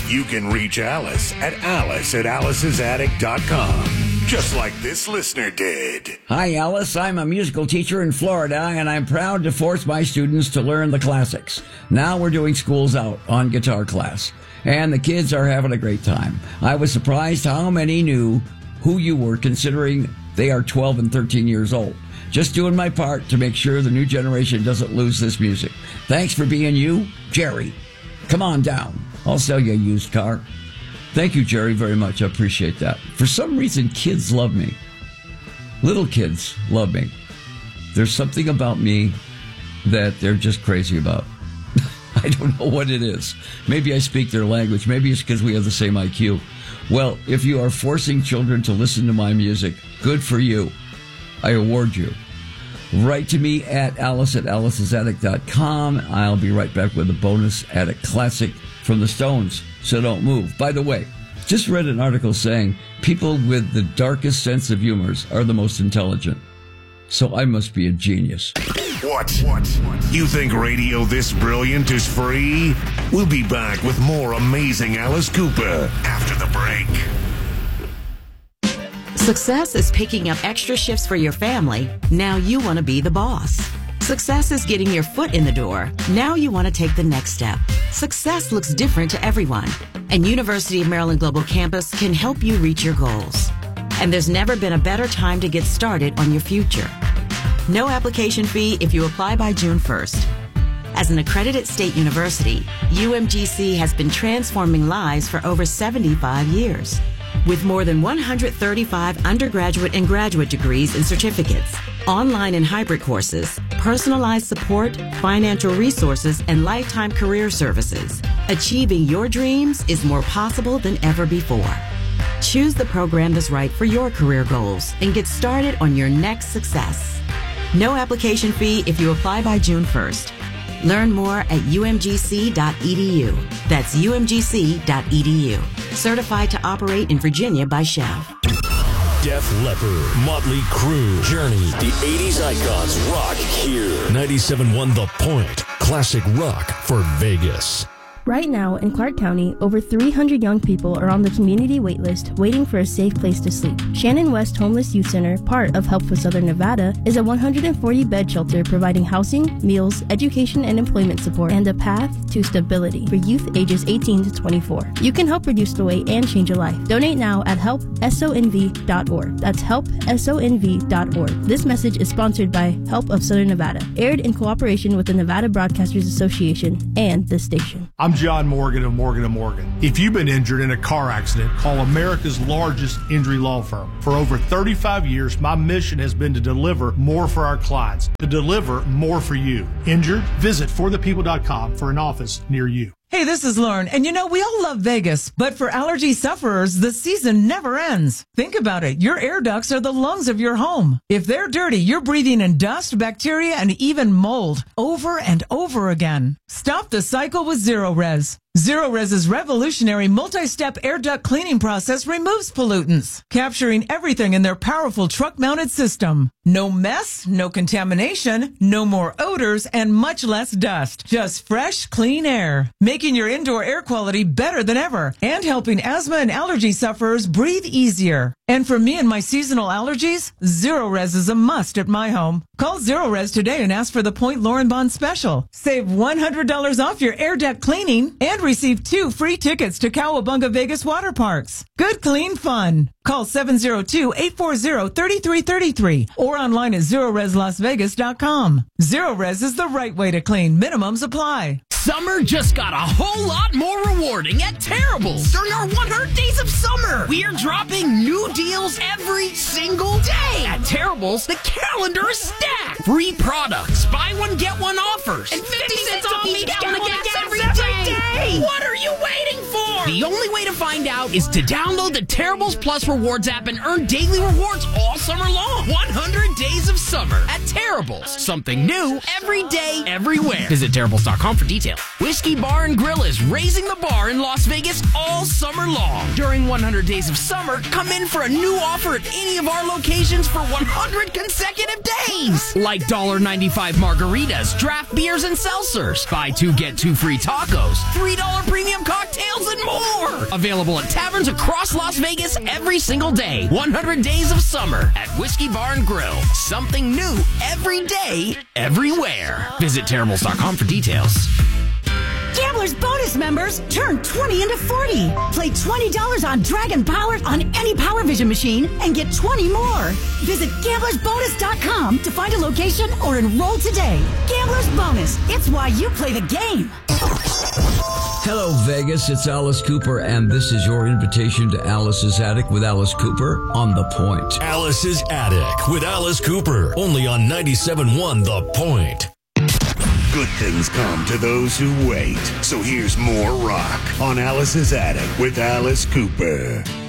You can reach Alice at alicesattic.com, just like this listener did. Hi, Alice. I'm a musical teacher in Florida, and I'm proud to force my students to learn the classics. Now we're doing Schools Out on guitar class, and the kids are having a great time. I was surprised how many knew who you were, considering they are 12 and 13 years old. Just doing my part to make sure the new generation doesn't lose this music. Thanks for being you, Jerry. Come on down. I'll sell you a used car. Thank you, Jerry, very much. I appreciate that. For some reason, kids love me. Little kids love me. There's something about me that they're just crazy about. I don't know what it is. Maybe I speak their language. Maybe it's because we have the same IQ. Well, if you are forcing children to listen to my music, good for you. I award you. Write to me at alice@alicesattic.com. I'll be right back with a bonus attic classic from the Stones, so don't move. By the way, just read an article saying people with the darkest sense of humor are the most intelligent. So I must be a genius. What? You think radio this brilliant is free? We'll be back with more amazing Alice Cooper after the break. Success is picking up extra shifts for your family. Now you want to be the boss. Success is getting your foot in the door. Now you want to take the next step. Success looks different to everyone, and University of Maryland Global Campus can help you reach your goals. And there's never been a better time to get started on your future. No application fee if you apply by June 1st. As an accredited state university, UMGC has been transforming lives for over 75 years. With more than 135 undergraduate and graduate degrees and certificates, online and hybrid courses, personalized support, financial resources, and lifetime career services, achieving your dreams is more possible than ever before. Choose the program that's right for your career goals and get started on your next success. No application fee if you apply by June 1st. Learn more at umgc.edu. That's umgc.edu. Certified to operate in Virginia by Chev. Def Leppard, Motley Crue, Journey, the 80s icons rock here. 97.1 The Point, classic rock for Vegas. Right now, in Clark County, over 300 young people are on the community waitlist waiting for a safe place to sleep. Shannon West Homeless Youth Center, part of Help for Southern Nevada, is a 140-bed shelter providing housing, meals, education and employment support, and a path to stability for youth ages 18 to 24. You can help reduce the wait and change a life. Donate now at helpsonv.org. That's helpsonv.org. This message is sponsored by Help of Southern Nevada, aired in cooperation with the Nevada Broadcasters Association and this station. I'm John Morgan of Morgan & Morgan. If you've been injured in a car accident, call America's largest injury law firm. For over 35 years, my mission has been to deliver more for our clients, to deliver more for you. Injured? Visit forthepeople.com for an office near you. Hey, this is Lauren, and you know, we all love Vegas, but for allergy sufferers, the season never ends. Think about it. Your air ducts are the lungs of your home. If they're dirty, you're breathing in dust, bacteria, and even mold over and over again. Stop the cycle with Zero-Res. Zero-Res's revolutionary multi-step air duct cleaning process removes pollutants, capturing everything in their powerful truck-mounted system. No mess, no contamination, no more odors, and much less dust. Just fresh, clean air, making your indoor air quality better than ever and helping asthma and allergy sufferers breathe easier. And for me and my seasonal allergies, Zero-Res is a must at my home. Call Zero-Res today and ask for the Point Lauren Bond special. Save $100 off your air duct cleaning and receive 2 free tickets to Cowabunga Vegas water parks. Good, clean fun. Call 702-840-3333 or online at ZeroResLasVegas.com. Zero-Res is the right way to clean. Minimums apply. Summer just got a whole lot more rewarding at Terrible's. During our 100 Days of Summer, we're dropping new deals every single day. At Terrible's, the calendar is stacked. Free products, buy one, get one offers, and 50 cents off each gallon of gas every day. What are you waiting for? The only way to find out is to download the Terrible's Plus Rewards app and earn daily rewards all summer long. 100 Days of Summer at Terrible's. Something new every day, everywhere. Visit Terrible's.com for details. Whiskey Bar and Grill is raising the bar in Las Vegas all summer long. During 100 Days of Summer, come in for a new offer at any of our locations for 100 consecutive days. Like $1.95 margaritas, draft beers, and seltzers. Buy 2, get 2 free tacos, $3 premium cocktails, and more. Available at taverns across Las Vegas every single day. 100 Days of Summer at Whiskey Bar and Grill. Something new every day, everywhere. Visit Terribles.com for details. Gamblers Bonus members turn 20 into 40. Play $20 on Dragon Power on any Power Vision machine and get 20 more. Visit gamblersbonus.com to find a location or enroll today. Gamblers Bonus. It's why you play the game. Hello, Vegas. It's Alice Cooper, and this is your invitation to Alice's Attic with Alice Cooper on The Point. Alice's Attic with Alice Cooper, only on 97.1 The Point. Good things come to those who wait. So here's more rock on Alice's Attic with Alice Cooper.